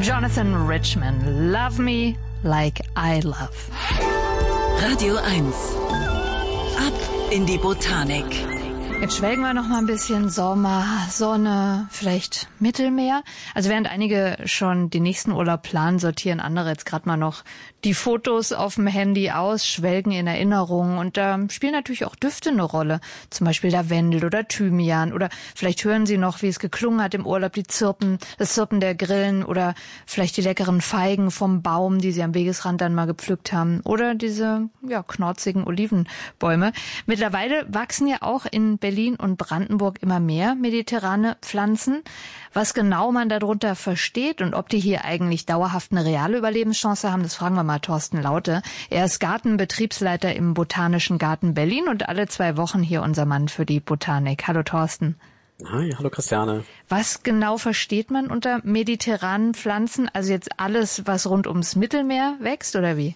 Jonathan Richman, Love Me Like I Love. Radio 1. Ab in die Botanik. Jetzt schwelgen wir noch mal ein bisschen Sommer, Sonne, vielleicht Mittelmeer. Also während einige schon den nächsten Urlaub planen, sortieren andere jetzt gerade mal noch die Fotos auf dem Handy aus, schwelgen in Erinnerungen. Und da spielen natürlich auch Düfte eine Rolle. Zum Beispiel Lavendel oder Thymian. Oder vielleicht hören Sie noch, wie es geklungen hat im Urlaub, das Zirpen der Grillen. Oder vielleicht die leckeren Feigen vom Baum, die Sie am Wegesrand dann mal gepflückt haben. Oder diese knorzigen Olivenbäume. Mittlerweile wachsen ja auch in Berlin und Brandenburg immer mehr mediterrane Pflanzen. Was genau man darunter versteht und ob die hier eigentlich dauerhaft eine reale Überlebenschance haben, das fragen wir mal Thorsten Laute. Er ist Gartenbetriebsleiter im Botanischen Garten Berlin und alle 2 Wochen hier unser Mann für die Botanik. Hallo Thorsten. Hi, hallo Christiane. Was genau versteht man unter mediterranen Pflanzen? Also jetzt alles, was rund ums Mittelmeer wächst oder wie?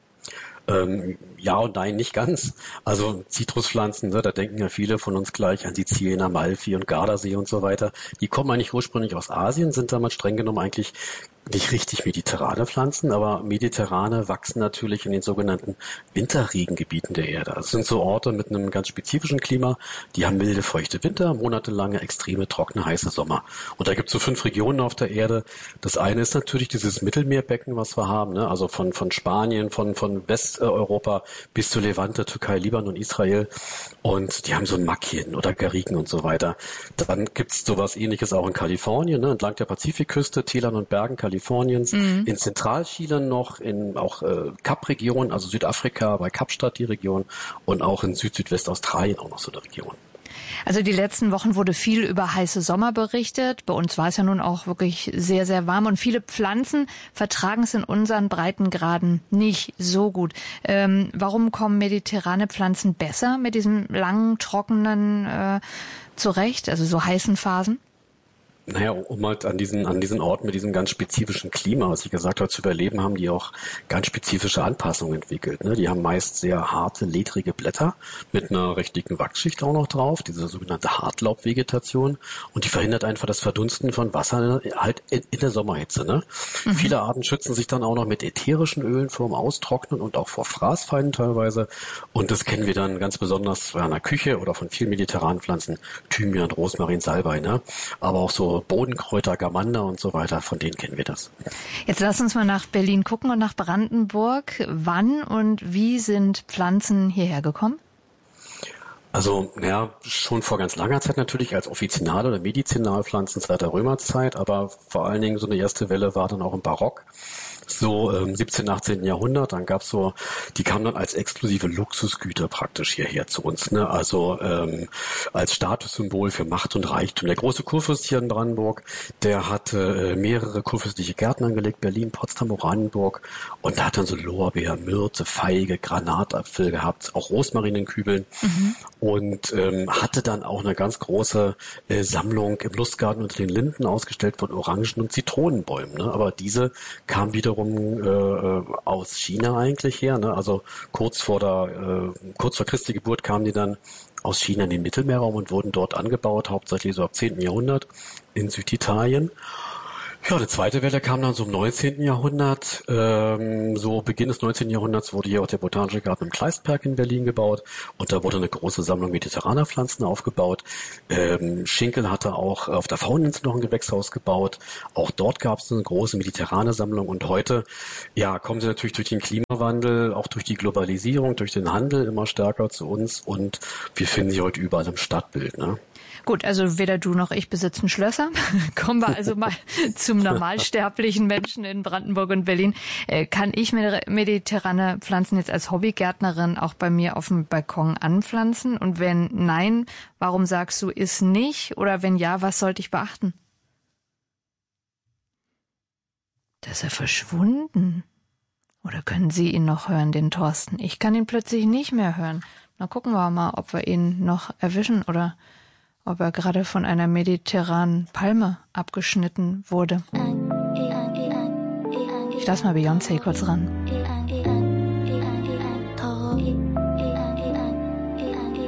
Ja und nein, nicht ganz. Also Zitruspflanzen, da denken ja viele von uns gleich an Sizilien, Amalfi und Gardasee und so weiter. Die kommen eigentlich ursprünglich aus Asien, sind damals streng genommen eigentlich nicht richtig mediterrane Pflanzen, aber mediterrane wachsen natürlich in den sogenannten Winterregengebieten der Erde. Das sind so Orte mit einem ganz spezifischen Klima, die haben milde, feuchte Winter, monatelange, extreme, trockene, heiße Sommer. Und da gibt es so 5 Regionen auf der Erde. Das eine ist natürlich dieses Mittelmeerbecken, was wir haben, ne? Also von Spanien, von Westeuropa bis zu Levante, Türkei, Libanon, Israel. Und die haben so Makien oder Garrigen und so weiter. Dann gibt's sowas Ähnliches auch in Kalifornien, ne? Entlang der Pazifikküste, Tälern und Bergen Kaliforniens, in Zentralchile noch, in auch Kap-Region, also Südafrika, bei Kapstadt die Region und auch in Südwestaustralien auch noch so eine Region. Also die letzten Wochen wurde viel über heiße Sommer berichtet. Bei uns war es ja nun auch wirklich sehr, sehr warm und viele Pflanzen vertragen es in unseren Breitengraden nicht so gut. Warum kommen mediterrane Pflanzen besser mit diesem langen, trockenen zurecht, also so heißen Phasen? Naja, um halt an diesen Orten mit diesem ganz spezifischen Klima, was ich gesagt habe, zu überleben, haben die auch ganz spezifische Anpassungen entwickelt. Ne? Die haben meist sehr harte, ledrige Blätter mit einer recht dicken Wachsschicht auch noch drauf, diese sogenannte Hartlaubvegetation. Und die verhindert einfach das Verdunsten von Wasser halt in der Sommerhitze. Ne? Viele Arten schützen sich dann auch noch mit ätherischen Ölen vor dem Austrocknen und auch vor Fraßfeinden teilweise. Und das kennen wir dann ganz besonders in der Küche oder von vielen mediterranen Pflanzen, Thymian, Rosmarin, Salbei, ne? Aber auch so Bodenkräuter, Gamander und so weiter, von denen kennen wir das. Jetzt lass uns mal nach Berlin gucken und nach Brandenburg. Wann und wie sind Pflanzen hierher gekommen? Also, schon vor ganz langer Zeit natürlich als Offizinal- oder Medizinalpflanzen seit der Römerzeit, aber vor allen Dingen so eine erste Welle war dann auch im Barock. So im 17., 18. Jahrhundert, dann gab's so, die kamen dann als exklusive Luxusgüter praktisch hierher zu uns, ne? Also als Statussymbol für Macht und Reichtum. Der große Kurfürst hier in Brandenburg, der hatte mehrere kurfürstliche Gärten angelegt, Berlin, Potsdam, Oranienburg, und da hat dann so Lorbeer, Myrte, Feige, Granatapfel gehabt, auch Rosmarin in Kübeln und hatte dann auch eine ganz große Sammlung im Lustgarten unter den Linden ausgestellt von Orangen- und Zitronenbäumen, ne? Aber diese kam wiederum aus China eigentlich her, ne? Also kurz vor Christi Geburt kamen die dann aus China in den Mittelmeerraum und wurden dort angebaut, hauptsächlich so ab 10. Jahrhundert in Süditalien. Ja, eine zweite Welle kam dann so im 19. Jahrhundert. So Beginn des 19. Jahrhunderts wurde hier auch der Botanische Garten im Kleistberg in Berlin gebaut und da wurde eine große Sammlung mediterraner Pflanzen aufgebaut. Schinkel hatte auch auf der Fraueninsel noch ein Gewächshaus gebaut. Auch dort gab es eine große mediterrane Sammlung und heute, kommen sie natürlich durch den Klimawandel, auch durch die Globalisierung, durch den Handel immer stärker zu uns und wir finden sie heute überall im Stadtbild, ne? Gut, also weder du noch ich besitzen Schlösser. Kommen wir also mal zum normalsterblichen Menschen in Brandenburg und Berlin. Kann ich mediterrane Pflanzen jetzt als Hobbygärtnerin auch bei mir auf dem Balkon anpflanzen? Und wenn nein, warum sagst du, ist nicht? Oder wenn ja, was sollte ich beachten? Da ist er verschwunden. Oder können Sie ihn noch hören, den Thorsten? Ich kann ihn plötzlich nicht mehr hören. Na, gucken wir mal, ob wir ihn noch erwischen oder ob er gerade von einer mediterranen Palme abgeschnitten wurde. Ich lass mal Beyoncé kurz ran.